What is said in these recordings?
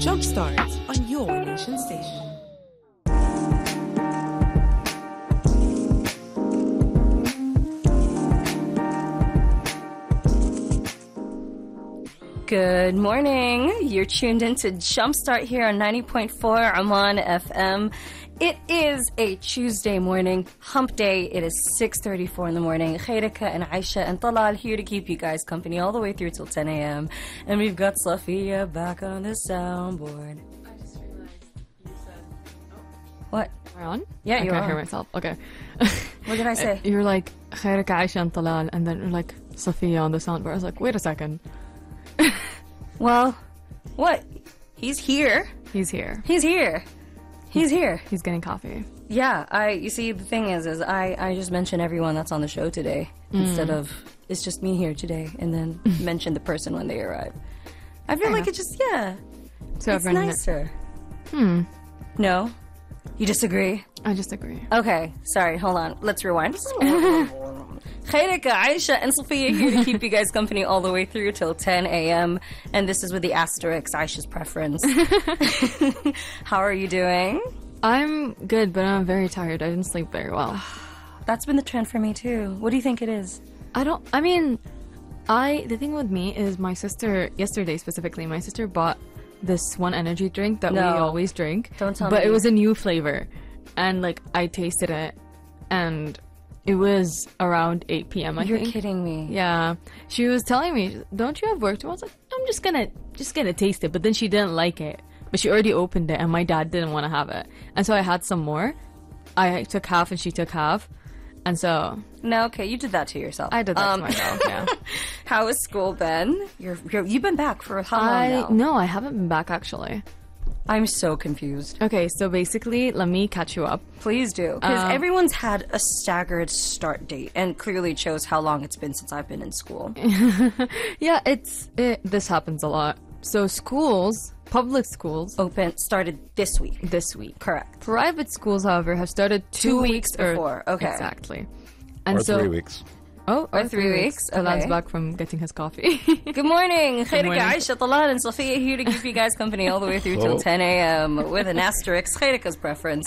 Jumpstart on your nation station. Good morning. You're tuned into Jumpstart here on 90.4 Oman FM. It is a Tuesday morning, hump day. It is 6:34 in the morning. Khairika and Aisha and Talal here to keep you guys company all the way through till 10 a.m. And we've got Safiya back on the soundboard. I just realized you said, What? am I on? Yeah, I you're can't on. hear myself. Okay. What did I say? You're like, Khairika, Aisha and Talal, and then you're like, Safiya on the soundboard. I was like, wait a second. Well, what? He's here. He's here. He's here. He's here. He's getting coffee. Yeah, you see, the thing is I just mention everyone that's on the show today instead of it's just me here today, and then mention the person when they arrive. I feel like it just, So it's everyone nicer. No? You disagree? I just agree. Okay, sorry, hold on. Let's rewind. Khairika, Aisha, and Safiya here to keep you guys company all the way through till 10 a.m. And this is with the asterisk, Aisha's preference. How are you doing? I'm good, but I'm very tired. I didn't sleep very well. That's been the trend for me too. What do you think it is? The thing with me is my sister, yesterday specifically, my sister bought this one energy drink that we always drink. Don't tell But me. it was a new flavor. And like, I tasted it, and it was around 8 p.m. I You're think. kidding me. Yeah. She was telling me, don't you have work tomorrow? I was like, I'm just gonna taste it. But then she didn't like it. But she already opened it, and my dad didn't want to have it. And so I had some more. I took half and she took half. And so No, okay, you did that to yourself. I did that to myself, yeah. How has school been? You've been back for how long now? No, I haven't been back actually. I'm so confused. Okay, so basically, let me catch you up. Please do. Because everyone's had a staggered start date, and clearly shows how long it's been since I've been in school. Yeah, this happens a lot. So schools, public schools, Started this week. this week. Correct. Private schools, however, have started 2 weeks before. Okay. Exactly. And Or so 3 weeks. Oh, Or 3 weeks. Talan's Okay. back from getting his coffee. Good morning. Khairika, morning. Aisha, Talal, and Safiya here to keep you guys company all the way through till 10 a.m. with an asterisk, Khairika's preference.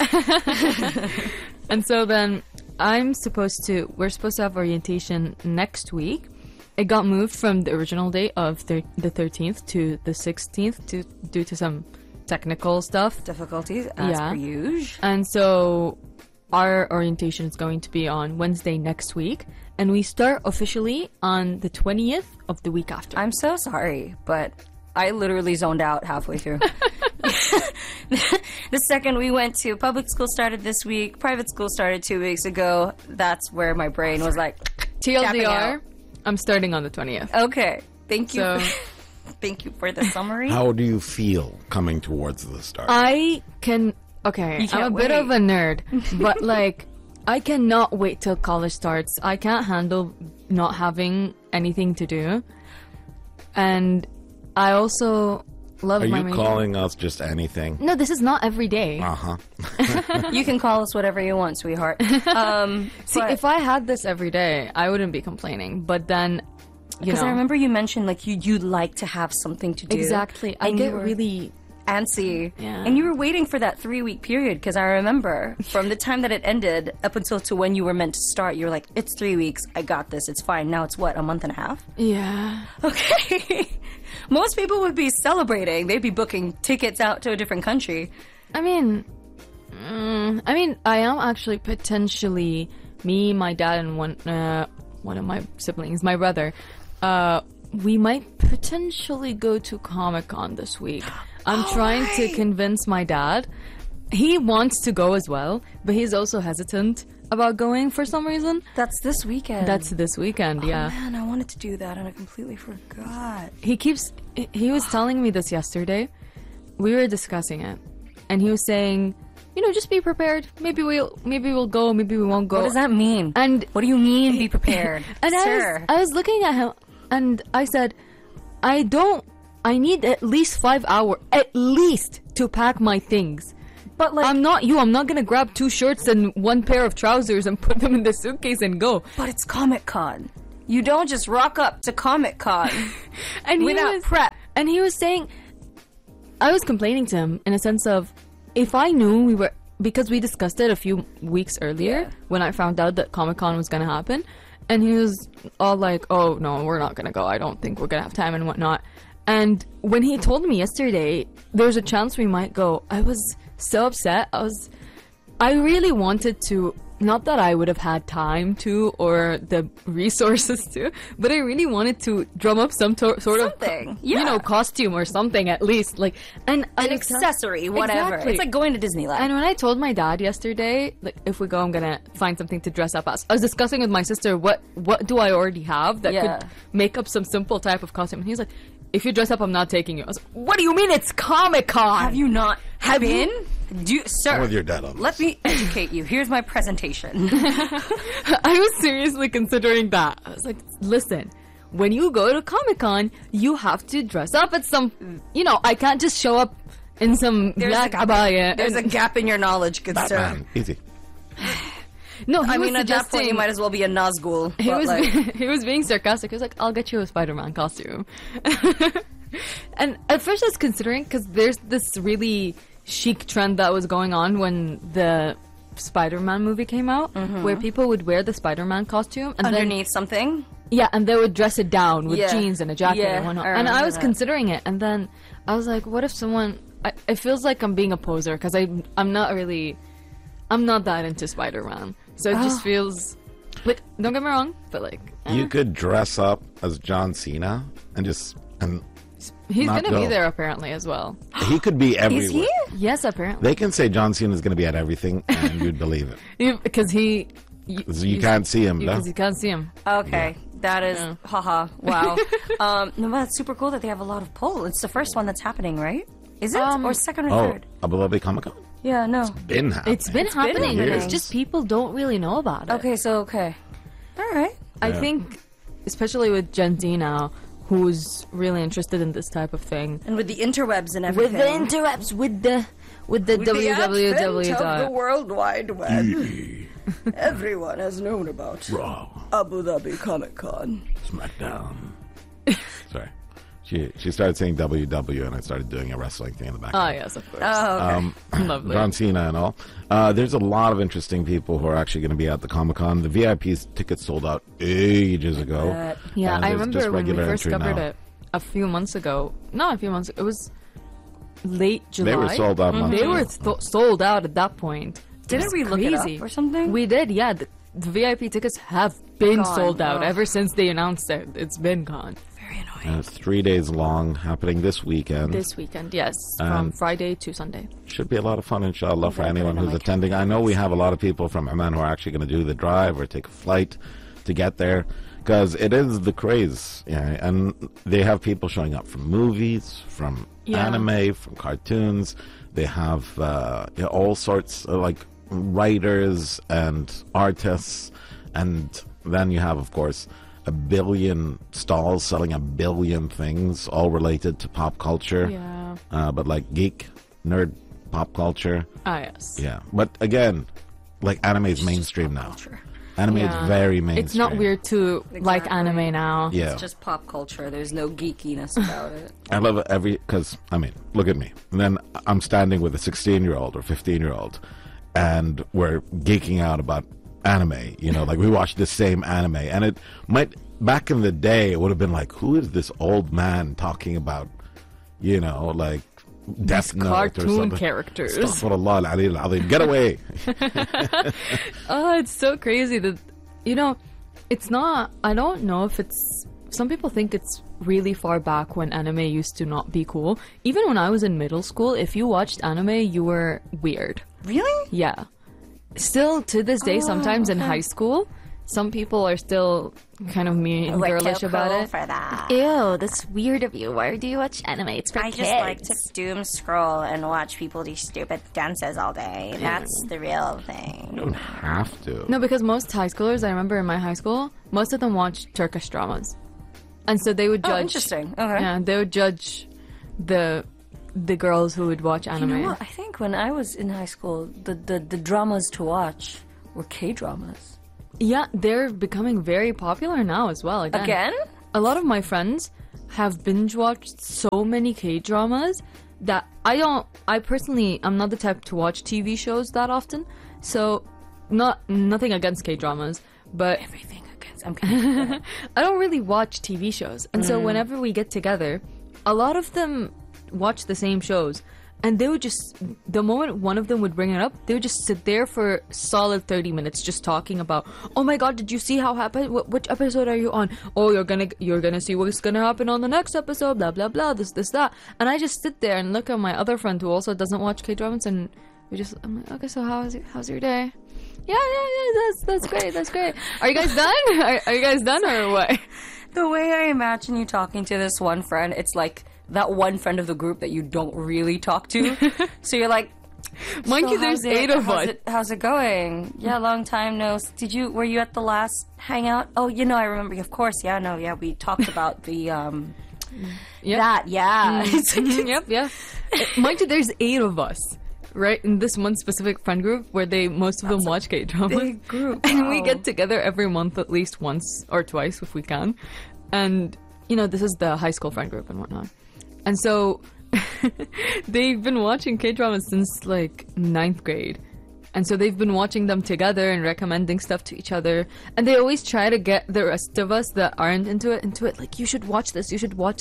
And so then we're supposed to have orientation next week. It got moved from the original date of the 13th to the 16th due to some technical stuff. Difficulties, as per usual. And so our orientation is going to be on Wednesday next week. And we start officially on the 20th of the week after. I'm so sorry, but I literally zoned out halfway through. The second we went to public school started this week, private school started 2 weeks ago. That's where my brain was like, tapping out. TLDR, I'm starting on the 20th. Okay, thank you. So- Thank you for the summary. How do you feel coming towards the start? I'm can't a bit of a nerd, but like, I cannot wait till college starts. I can't handle not having anything to do. And I also love Are my you major. calling us just anything? No, this is not every day. Uh-huh. You can call us whatever you want, sweetheart. See, if I had this every day, I wouldn't be complaining. But then, because I remember you mentioned like you'd like to have something to do. Exactly. I And get you were really antsy. Yeah. And you were waiting for that 3 week period because I remember from the time that it ended up until to when you were meant to start, you were like, it's 3 weeks, I got this, it's fine. Now it's what, a month and a half? Yeah. Okay. Most people would be celebrating. They'd be booking tickets out to a different country. I mean, I am actually potentially, me, my dad, and one of my siblings, my brother, we might potentially go to Comic-Con this week. I'm trying to convince my dad. He wants to go as well, but he's also hesitant about going for some reason. That's this weekend. That's this weekend, yeah. Man, I wanted to do that and I completely forgot. He was telling me this yesterday. We were discussing it, and he was saying, just be prepared. Maybe we'll go, maybe we won't go. What does that mean? And what do you mean, be prepared? And Sir. I was looking at him, and I said, I need at least 5 hours, at least, to pack my things. But like, I'm not gonna grab 2 shirts and 1 pair of trousers and put them in the suitcase and go. but it's Comic-Con. You don't just rock up to Comic-Con And without prep. And he was saying, I was complaining to him in a sense of, if I knew we were, because we discussed it a few weeks earlier when I found out that Comic-Con was going to happen, and he was all like, oh no, we're not going to go, I don't think we're going to have time and whatnot. And when he told me yesterday there's a chance we might go, I was so upset. I really wanted to, not that I would have had time to or the resources to, but I really wanted to drum up some sort Something, of, yeah. costume or something at least, like, and An accessory, whatever. Exactly. It's like going to Disneyland. And when I told my dad yesterday, like, if we go, I'm gonna find something to dress up as. I was discussing with my sister, what do I already have that could make up some simple type of costume? And he's like, if you dress up, I'm not taking you. I was like, what do you mean it's Comic-Con? Have you not been? Sir, I'm with your dad on this. let me educate you. Here's my presentation. I was seriously considering that. I was like, listen, when you go to Comic-Con, you have to dress up at some, I can't just show up in some black abaya. There's a gap in your knowledge, good sir. Batman, easy. No, he I was mean, at that point, you suggesting- might as well be a Nazgul. He but, was like, he was being sarcastic. He was like, "I'll get you a Spider-Man costume." And at first, I was considering, because there's this really chic trend that was going on when the Spider-Man movie came out, where people would wear the Spider-Man costume and underneath something. and they would dress it down with Yeah. jeans and a jacket Yeah, and whatnot. I And I remember was that. considering it, and then I was like, "What if someone?" It feels like I'm being a poser because I'm not that into Spider-Man, so it just feels like, don't get me wrong, but like. You could dress up as John Cena and He's not gonna be go. there apparently as well. he could be everywhere. Is he? Yes, apparently. They can say John Cena is going to be at everything, and you'd believe it. Because You can't see him, though. Because you can't see him. Okay, that is haha. Wow. No, but that's super cool that they have a lot of pull. It's the first one that's happening, right? Is it or second or Oh, third? Abu Dhabi Comic Con? Yeah, no. Been happening. It's been happening. happening. It's just people don't really know about it. Okay, so okay. All right. I think, especially with Gen Z now, who's really interested in this type of thing. And with the interwebs and With everything. the interwebs, with the With the www. advent of the World Wide Web, everyone has known about Raw, Abu Dhabi Comic Con. SmackDown. Sorry. She started saying WW, and I started doing a wrestling thing in the background. Ah, yes, of course. Oh, okay. Lovely. John Cena and all. There's a lot of interesting people who are actually going to be at the Comic Con. The VIP tickets sold out ages ago. Yeah, And I there's remember just when we regular first entry covered now. it a few months ago. Not a few months ago. It was late July. They were sold out months They ago. were sold out at that point. Didn't It's we look it up crazy. or something? We did, yeah. The VIP tickets have been Gone. sold out Oh. ever since they announced it. It's been gone. Very annoying. And it's 3 days long, happening this weekend. This weekend, yes. From Friday to Sunday. Should be a lot of fun, inshallah, for Okay, anyone put it on who's my attending. I know we have a lot of people from Oman who are actually going to do the drive or take a flight to get there, because it is the craze. Yeah, and they have people showing up from movies, from Yeah. anime, from cartoons. They have all sorts of, like, writers and artists. And then you have, of course, a billion stalls selling a billion things, all related to pop culture. Yeah. But like geek, nerd, pop culture. Ah, yes. Yeah. But again, like anime is mainstream now. Culture. Anime Yeah. is very mainstream. It's not weird to like Exactly. anime now. Yeah. It's just pop culture. There's no geekiness about it. I love it because, I mean, look at me. And then I'm standing with a 16-year-old or 15-year-old, and we're geeking out about anime. Like we watch the same anime. And it might, back in the day, it would have been like, who is this old man talking about, like Death Note or Cartoon something? characters. Astaghfirullah al-Ali al-Azim. Get away. Oh, it's so crazy that, it's not, I don't know if it's, some people think it's really far back when anime used to not be cool. Even when I was in middle school, if you watched anime, you were weird. Really? Yeah. Still to this day, sometimes in high school, some people are still kind of mean and girlish about it. for that. Ew, that's weird of you. Why do you watch anime? It's for I just like to doom scroll and watch people do stupid dances all day. That's the real thing. You don't have to. No, because most high schoolers, I remember in my high school, most of them watched Turkish dramas. And so they would judge. Oh, interesting. Okay. Yeah, they would judge the girls who would watch anime. You know what? I think when I was in high school, the dramas to watch were K-dramas. Yeah, they're becoming very popular now as well. Again? a lot of my friends have binge watched so many K-dramas that I personally, I'm not the type to watch TV shows that often. So, nothing against K-dramas, but Everything against. I'm kidding. I don't really watch TV shows. And so whenever we get together, a lot of them watch the same shows. And they would just, the moment one of them would bring it up, they would just sit there for solid 30 minutes just talking about, oh my god, did you see how happened? Which episode are you on? Oh, you're gonna see what's gonna happen on the next episode, blah, blah, blah, this, that. And I just sit there and look at my other friend who also doesn't watch K-dramas, and I'm like, okay, so how's your day? Yeah, that's great. Are you guys done? Are you guys done or what? The way I imagine you talking to this one friend, it's like that one friend of the group that you don't really talk to. So you're like, Mind you, there's 8 of us. How's it going? Yeah, long time no. Were you at the last hangout? Oh, I remember. Of course, we talked about the Yep. that. Yeah. Yep, yeah. Mind you, there's 8 of us, right? In this one specific friend group where most of them watch K-dramas. big group. And we Wow. get together every month at least once or twice if we can. And, this is the high school friend group and whatnot. And so they've been watching K-dramas since like 9th grade. And so they've been watching them together and recommending stuff to each other. And they always try to get the rest of us that aren't into it, like, you should watch this.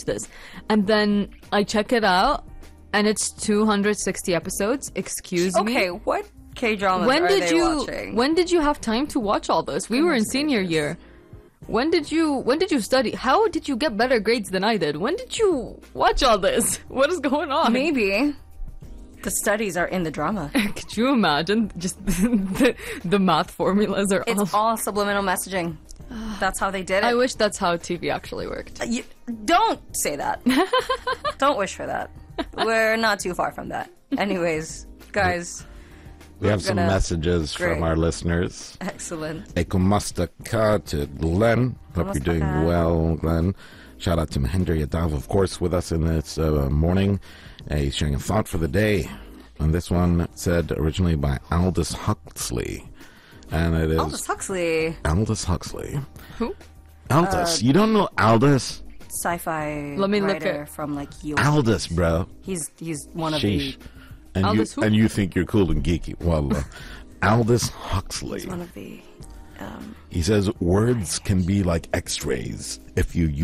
And then I check it out, and it's 260 episodes. Excuse me. Okay, what K-dramas are they watching? When did you have time to watch all this? We were in senior year. When did you study? How did you get better grades than I did? When did you watch all this? What is going on? Maybe the studies are in the drama. Could you imagine? Just the math formulas are It's all subliminal messaging. That's how they did it. I wish that's how TV actually worked. Don't say that. Don't wish for that. We're not too far from that. Anyways, guys, We have some gonna- messages Great. from our listeners. excellent. Ekumastaka to Glenn. Hope you're doing Kumastaka. well, Glenn. Shout out to Mahinder Yadav, of course, with us in this morning. He's sharing a thought for the day. And this one said originally by Aldous Huxley. And it is Aldous Huxley, Aldous Huxley. Who? Aldous. You don't know Aldous? sci-fi Let me look writer at- from like you. Aldous, bro. He's one of Sheesh. the And Aldous who? you think you're cool and geeky. Well, Aldous Huxley. one of the He says words can be like X-rays if you